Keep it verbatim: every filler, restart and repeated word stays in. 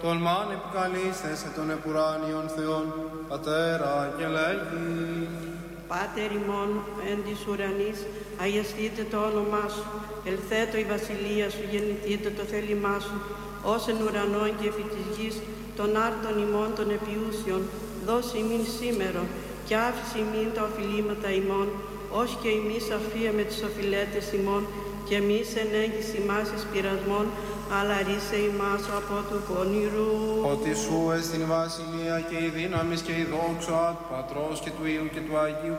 τολμάν επικαλείσθεσαι των επουράνιων Θεών, Πατέρα και λέγει. Πάτερ ημών εν της ουρανής, αγιαστείτε το όνομά σου, ελθέτω η βασιλεία σου, γεννηθείτε το θέλημά σου, ως εν ουρανών και επί της γης, των άρτων ημών των επιούσιων, δώσει ημίν σήμερο, και άφηση ημίν τα οφειλήματα ημών, ως και εμείς αφία με τις οφειλέτες ημών, και εμείς εν έγκυς ημάς εις πειρασμών, αλλά ρίσε ημάς από του πονηρού. Ότι σου εστιν βασιλεία και η δύναμις και η δόξα του Πατρός και του Υιού και του Αγίου